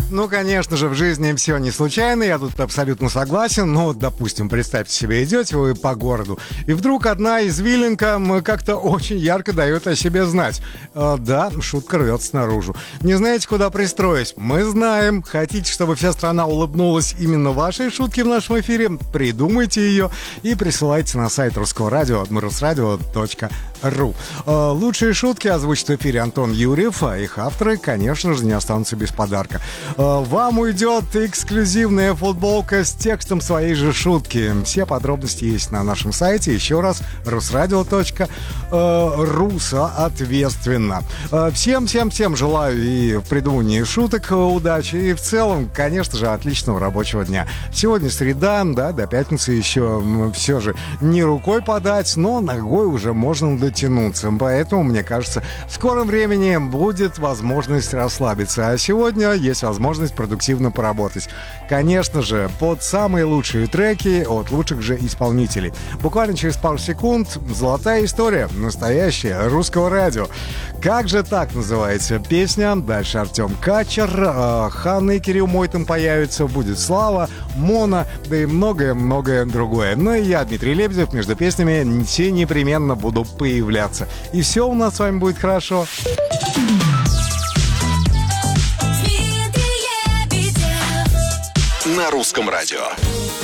Ну, конечно же, в жизни все не случайно, я тут абсолютно согласен. Но, допустим, представьте себе, идете вы по городу, и вдруг одна извилинка как-то очень ярко дает о себе знать. Да, шутка рвется наружу. Не знаете, куда пристроить? Мы знаем. Хотите, чтобы вся страна улыбнулась именно вашей шутке в нашем эфире? Придумайте ее и присылайте на сайт Русского радио rusradio.ru. Лучшие шутки озвучит в эфире Антон Юрьев, а их авторы, конечно же, не останутся без подарка. Вам уйдет эксклюзивная футболка с текстом своей же шутки. Все подробности есть на нашем сайте. Еще раз, rusradio.ru, соответственно. Всем желаю и в придумании шуток удачи, и в целом, конечно же, отличного рабочего дня. Сегодня среда, да, до пятницы еще все же не рукой подать, но ногой уже можно дотянуться. Поэтому, мне кажется, в скором времени будет возможность расслабиться. А сегодня есть возможность продуктивно поработать. Конечно же, под самые лучшие треки от лучших же исполнителей. Буквально через пару секунд золотая история, настоящая, Русского радио. Как же так называется песня? Дальше Артем Качер, Ханна и Кирилл Мой там появится, будет Слава, Мона, да и многое-многое другое. Ну и я, Дмитрий Лебедев, между песнями все непременно буду появляться. И все у нас с вами будет хорошо. На Русском радио.